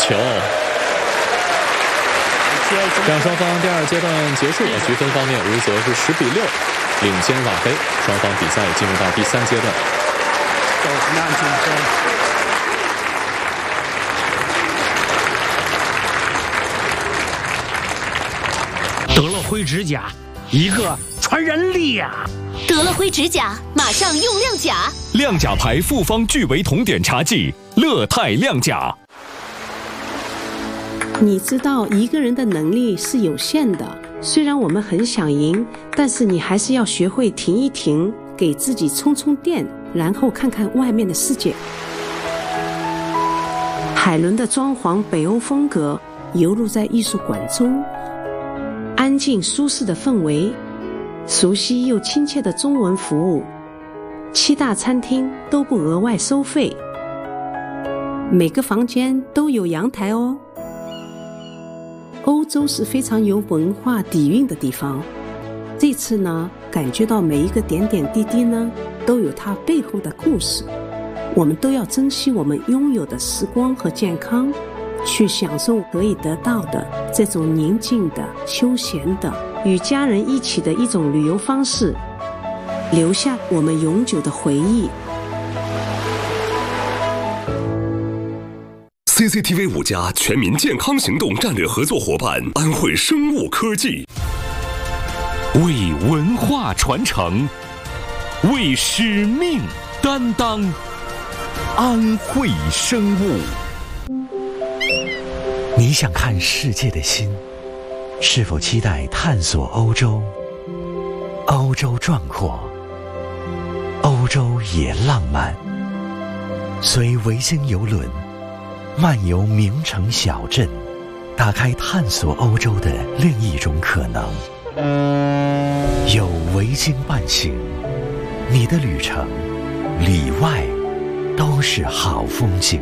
球。这样双方第二阶段结束，局分方面无疑则是10比6领先瓦菲，双方比赛进入到第3阶段。 得了灰指甲，一个传人力呀！ 得了灰指甲，马上用亮甲。 亮甲牌复方聚维酮碘茶剂，乐泰亮甲。 你知道一个人的能力是有限的，虽然我们很想赢，但是你还是要学会停一停，给自己充充电，然后看看外面的世界。海伦的装潢北欧风格游入在艺术馆中，安静舒适的氛围，熟悉又亲切的中文服务，7大餐厅都不额外收费，每个房间都有阳台哦。欧洲是非常有文化底蕴的地方，这次呢，感觉到每一个点点滴滴呢，都有它背后的故事。我们都要珍惜我们拥有的时光和健康，去享受可以得到的这种宁静的、休闲的、与家人一起的一种旅游方式，留下我们永久的回忆。 CCTV 5家全民健康行动战略合作伙伴安慧生物科技，为文化传承，为使命担当，安慧生物。 你想看世界的心，是否期待探索欧洲？欧洲壮阔，欧洲也浪漫。随维京邮轮漫游名城小镇，打开探索欧洲的另一种可能。有维京伴行，你的旅程里外都是好风景。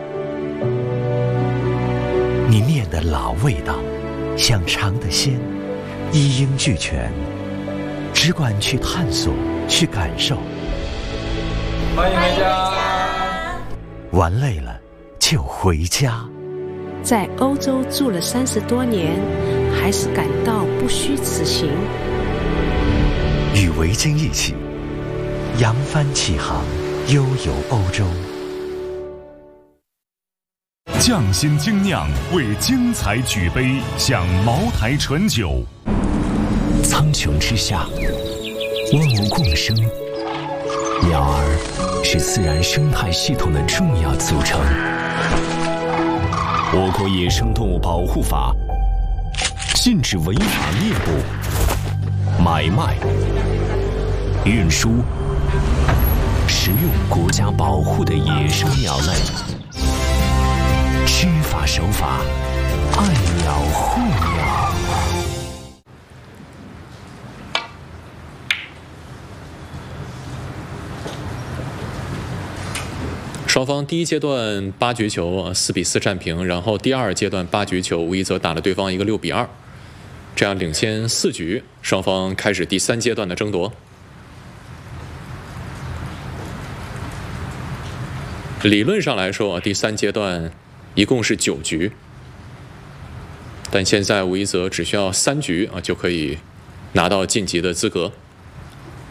你念的老味道，想尝的鲜，一应俱全，只管去探索，去感受。 欢迎回家。 玩累了就回家。 在欧洲住了30多年，还是感到不虚此行。 与维京一起扬帆起航，悠游欧洲。 匠心精酿，为精彩举杯，向茅台醇酒。 苍穹之下，万物共生，鸟儿是自然生态系统的重要组成。 我国野生动物保护法禁止违法猎捕、买卖、运输、食用国家保护的野生鸟类。知法守法，爱鸟护鸟。 双方第一阶段8局球4比4战平，然后第二阶段8局球无疑则打了对方一个6比2，这样领先4局，双方开始第3阶段的争夺。理论上来说，第3阶段一共是9局，但现在无疑则只需要3局就可以拿到晋级的资格。